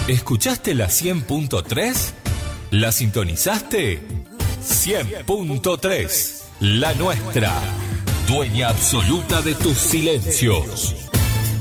¿Escuchaste la 100.3? ¿La sintonizaste? 100.3, la nuestra, dueña absoluta de tus silencios.